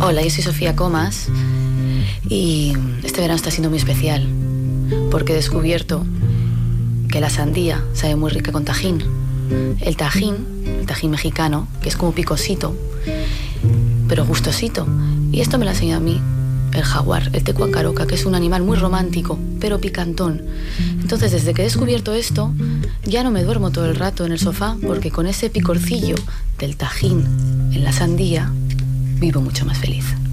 Hola, yo soy Sofía Comas y este verano está siendo muy especial porque he descubierto que la sandía sabe muy rica con tajín. El tajín mexicano, que es como picosito, pero gustosito. Y esto me lo ha enseñado a mí el jaguar, el tecuacaroca, que es un animal muy romántico, pero picantón. Entonces, desde que he descubierto esto, ya no me duermo todo el rato en el sofá, porque con ese picorcillo del tajín en la sandía, vivo mucho más feliz.